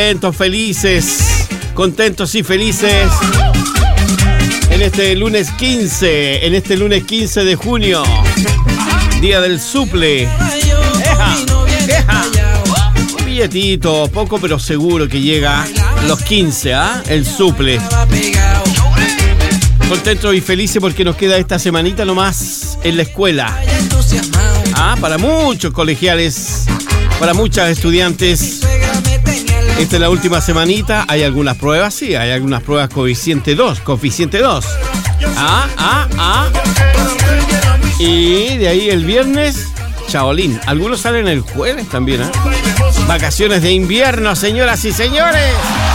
Contentos y felices en este lunes 15 de junio, día del suple. Un billetito, poco pero seguro que llega los 15, el suple. Contentos y felices porque nos queda esta semanita nomás en la escuela. Para muchos colegiales, para muchas estudiantes. Esta es la última semanita. Hay algunas pruebas, sí, hay algunas pruebas coeficiente 2. Y de ahí el viernes, chaolín. Algunos salen el jueves también, Vacaciones de invierno, señoras y señores.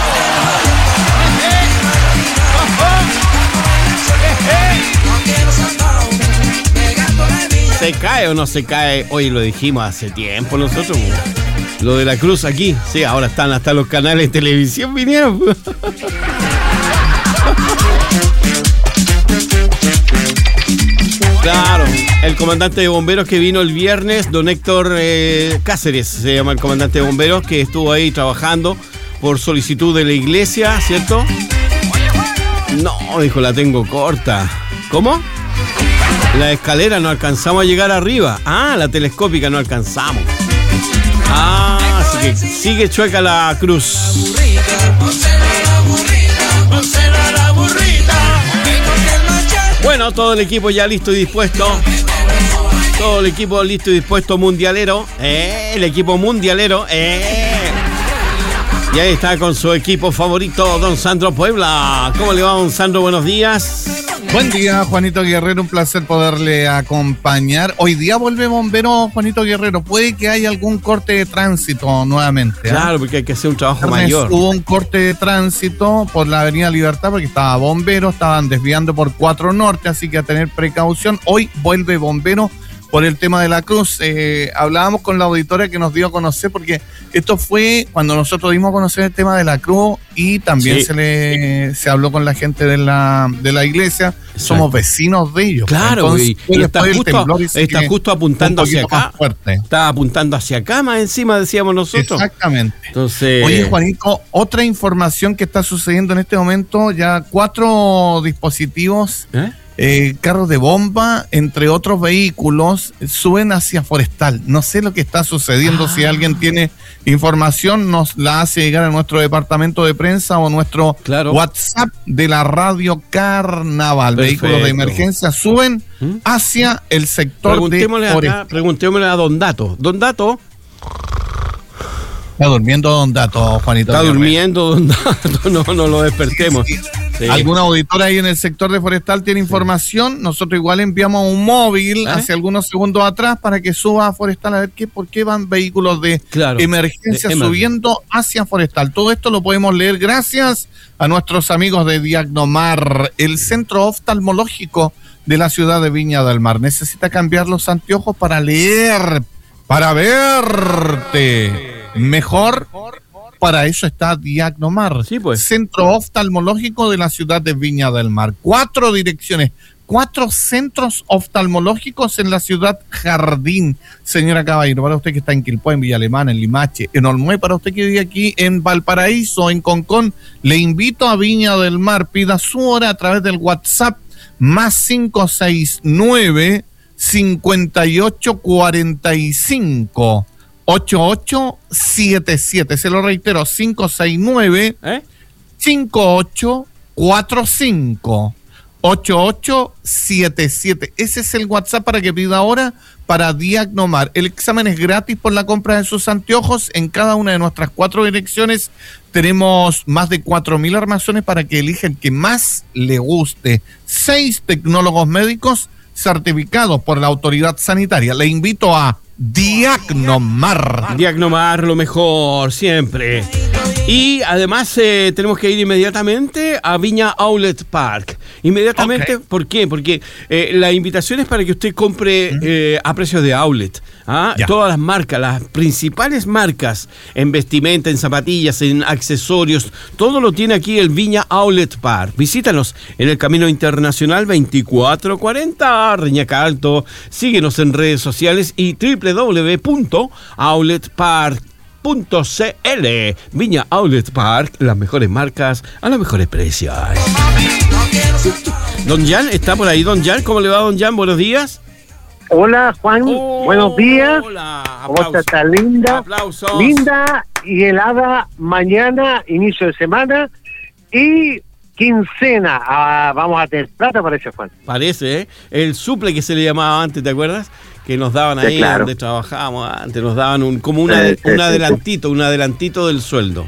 ¿Se cae o no se cae? Hoy lo dijimos hace tiempo nosotros. Lo de la cruz aquí. Sí, ahora están hasta los canales de televisión vinieron. Claro, el comandante de bomberos que vino el viernes, don Héctor Cáceres, se llama el comandante de bomberos, que estuvo ahí trabajando por solicitud de la iglesia, ¿cierto? No, dijo, la tengo corta. ¿Cómo? La escalera no alcanzamos a llegar arriba. La telescópica no alcanzamos. Así que sigue chueca la cruz. Bueno, todo el equipo ya listo y dispuesto. Todo el equipo listo y dispuesto mundialero. El equipo mundialero. Y ahí está con su equipo favorito, don Sandro Puebla. ¿Cómo le va, don Sandro? Buenos días. Buen día, Juanito Guerrero, un placer poderle acompañar. Hoy día vuelve bombero, Juanito Guerrero. Puede que haya algún corte de tránsito nuevamente. Claro, porque hay que hacer un trabajo mayor. Hubo un corte de tránsito por la avenida Libertad porque estaba bombero, estaban desviando por 4 Norte, así que a tener precaución. Hoy vuelve bombero por el tema de la cruz. Hablábamos con la auditora que nos dio a conocer, porque esto fue cuando nosotros dimos a conocer el tema de la cruz y también se habló con la gente de la iglesia. Exacto. Somos vecinos de ellos. Claro, entonces, y está justo apuntando hacia acá. Está apuntando hacia acá, más encima decíamos nosotros. Exactamente. Entonces, oye, Juanito, otra información que está sucediendo en este momento, ya 4 dispositivos carros de bomba, entre otros vehículos, suben hacia Forestal. No sé lo que está sucediendo. Si alguien tiene información, nos la hace llegar a nuestro departamento de prensa o nuestro WhatsApp de la Radio Carnaval. Perfecto. Vehículos de emergencia suben hacia el sector de Forestal. Preguntémosle a Don Dato. Don Dato. Está durmiendo Don Dato, Juanito. Está durmiendo Don Dato, no lo despertemos. Sí. ¿Alguna auditora ahí en el sector de Forestal tiene información? Nosotros igual enviamos un móvil hace algunos segundos atrás para que suba a Forestal a ver por qué van vehículos de emergencia subiendo hacia Forestal. Todo esto lo podemos leer gracias a nuestros amigos de Diagnomar, el centro oftalmológico de la ciudad de Viña del Mar. ¿Necesita cambiar los anteojos para leer, para verte mejor? Para eso está Diagnomar, centro oftalmológico de la ciudad de Viña del Mar. 4 direcciones, 4 centros oftalmológicos en la ciudad Jardín. Señora Caballero, para usted que está en Quilpué, en Villa Alemana, en Limache, en Olmué, para usted que vive aquí en Valparaíso, en Concón, le invito a Viña del Mar. Pida su hora a través del WhatsApp más 569 5845 8877, se lo reitero, 569 5845 8877. Ese es el WhatsApp para que pida ahora para Diagnomar. El examen es gratis por la compra de sus anteojos. En cada una de nuestras 4 direcciones tenemos más de 4.000 armazones para que elija el que más le guste. 6 tecnólogos médicos certificados por la autoridad sanitaria. Le invito a Diagnomar. Diagnomar, lo mejor, siempre. Y además tenemos que ir inmediatamente a Viña Outlet Park. Inmediatamente, ¿por qué? Porque la invitación es para que usted compre a precios de outlet. Todas las marcas, las principales marcas en vestimenta, en zapatillas, en accesorios, todo lo tiene aquí el Viña Outlet Park. Visítanos en el Camino Internacional 2440, Reñaca Alto. Síguenos en redes sociales y www.outletpark.cl. Viña Outlet Park, las mejores marcas a los mejores precios. Don Jan, ¿está por ahí Don Jan? ¿Cómo le va, Don Jan? Buenos días. Hola, Juan. Buenos días. Hola. ¿Cómo está linda? Aplausos. Linda y helada mañana, inicio de semana y quincena. Vamos a tener plata, parece, Juan. Parece, ¿eh? El suple que se le llamaba antes, ¿te acuerdas? Que nos daban ahí, claro, donde trabajábamos antes, nos daban un adelantito del sueldo.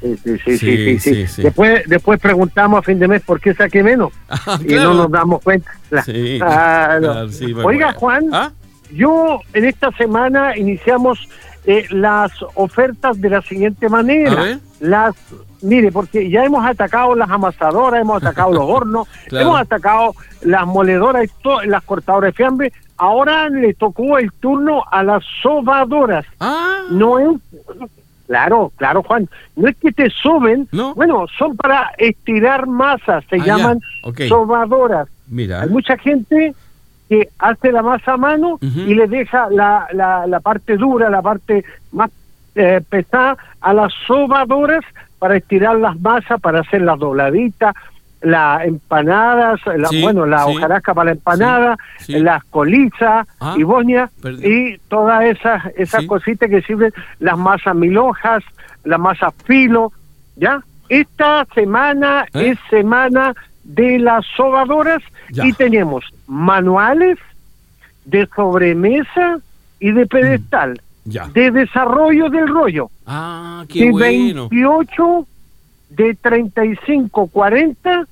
Sí. Después preguntamos a fin de mes por qué saqué menos. Y claro, no nos damos cuenta. Claro, sí, oiga, bueno. Juan, yo en esta semana iniciamos las ofertas de la siguiente manera. Mire, porque ya hemos atacado las amasadoras, hemos atacado los hornos, claro, hemos atacado las moledoras, las cortadoras de fiambre. Ahora le tocó el turno a las sobadoras. No es... Claro, Juan. No es que te soben, ¿no? Bueno, son para estirar masa, se llaman sobadoras. Mira. Hay mucha gente que hace la masa a mano y le deja la parte dura, la parte más pesada a las sobadoras para estirar las masas, para hacer las dobladitas, las empanadas, la hojarasca para la empanada, las colizas y boñas y todas esas cositas que sirven, las masas mil hojas, las masas filo, ¿ya? Esta semana es semana de las sobadoras y tenemos manuales de sobremesa y de pedestal, de desarrollo del rollo, qué de bueno. 28, de 35, 40,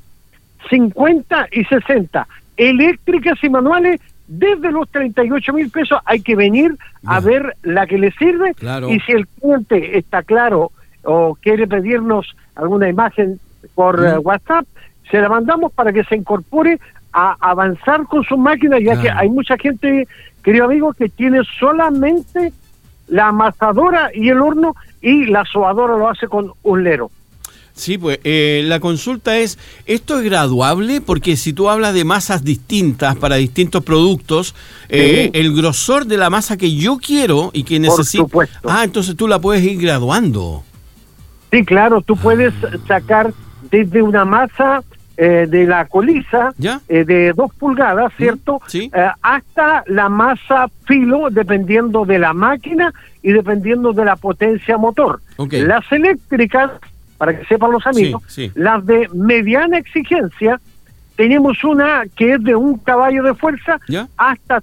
50 y 60, eléctricas y manuales desde los 38,000 pesos. Hay que venir a ver la que le sirve, y si el cliente está claro o quiere pedirnos alguna imagen por WhatsApp, se la mandamos para que se incorpore a avanzar con sus máquinas, ya que hay mucha gente, querido amigo, que tiene solamente la amasadora y el horno, y la sobadora lo hace con un lero. Sí, pues la consulta es, ¿esto es graduable? Porque si tú hablas de masas distintas para distintos productos, el grosor de la masa que yo quiero y que necesito... Por supuesto. Entonces tú la puedes ir graduando. Sí, claro, tú puedes sacar desde una masa de la coliza de 2 pulgadas, ¿cierto? Sí. Hasta la masa filo, dependiendo de la máquina y dependiendo de la potencia motor. Las eléctricas, para que sepan los amigos, las de mediana exigencia, tenemos una que es de 1 caballo de fuerza hasta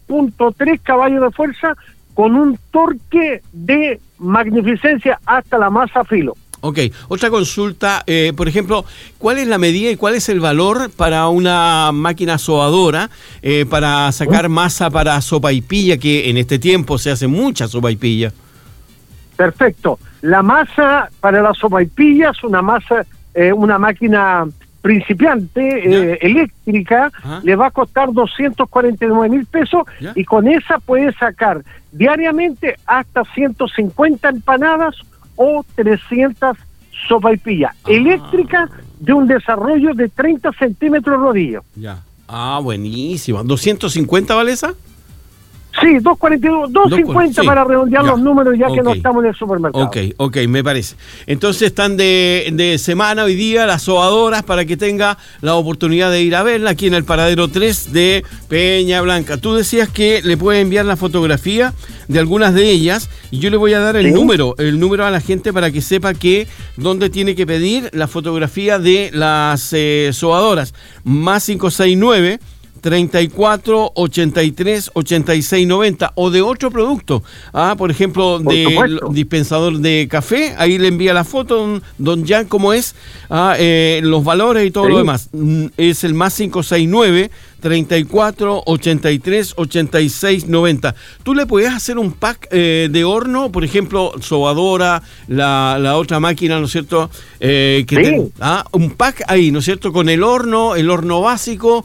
3.3 caballos de fuerza, con un torque de magnificencia hasta la masa filo. Otra consulta, por ejemplo, ¿cuál es la medida y cuál es el valor para una máquina sobadora para sacar masa para sopaipilla, que en este tiempo se hace mucha sopaipilla? Perfecto. La masa para la sopaipilla es una máquina principiante, eléctrica, le va a costar 249,000 pesos y con esa puede sacar diariamente hasta 150 empanadas o 300 sopaipillas eléctricas de un desarrollo de 30 centímetros rodillo. Buenísimo. ¿250 vale esa? Sí, 2.42, 2.50 para redondear los números, ya que no estamos en el supermercado. Me parece. Entonces están de semana hoy día las sobadoras para que tenga la oportunidad de ir a verla aquí en el paradero 3 de Peña Blanca. Tú decías que le puedes enviar la fotografía de algunas de ellas y yo le voy a dar el número a la gente para que sepa que dónde tiene que pedir la fotografía de las sobadoras. Más 569 34 83 86 90 o de otro producto, por ejemplo, de dispensador de café, ahí le envía la foto don Jan, cómo es, los valores y todo lo demás. Es el más 569 34 83 86 90. Tú le puedes hacer un pack de horno, por ejemplo, sobadora, la otra máquina, ¿no es cierto? Un pack ahí, ¿no es cierto? Con el horno básico,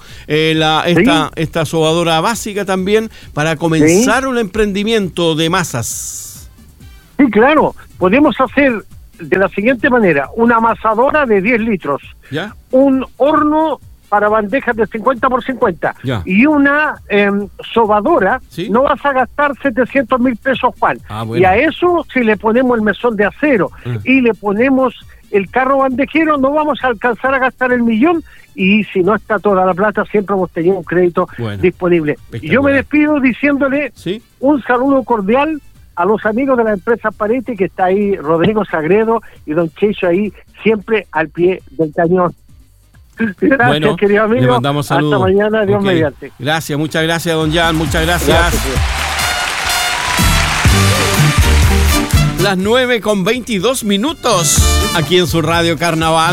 esta sobadora básica también, para comenzar un emprendimiento de masas. Sí, claro. Podemos hacer de la siguiente manera: una amasadora de 10 litros, un horno para bandejas de 50 por 50 y una sobadora, ¿sí? No vas a gastar 700.000 pesos, Juan. Bueno. Y a eso, si le ponemos el mesón de acero y le ponemos el carro bandejero, no vamos a alcanzar a gastar el 1.000.000, y si no está toda la plata, siempre hemos tenido un crédito disponible. Y yo me despido diciéndole un saludo cordial a los amigos de la empresa Paretti, que está ahí Rodrigo Sagredo y don Checho ahí, siempre al pie del cañón. Gracias, querido amigo. Le mandamos saludos. Hasta mañana, Dios mediante. Gracias, muchas gracias, don Jan, muchas gracias. Las 9:22 aquí en su Radio Carnaval.